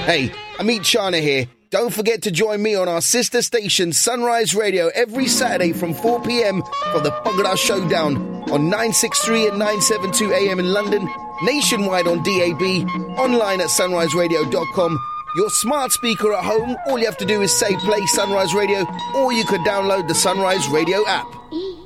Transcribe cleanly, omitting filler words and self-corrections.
Hey, Amit Chana here. Don't forget to join me on our sister station Sunrise Radio every Saturday from 4 p.m. for the Bhangra Showdown on 963 and 972 AM in London, nationwide on DAB, online at sunriseradio.com. Your smart speaker at home, all you have to do is say play Sunrise Radio, or you could download the Sunrise Radio app.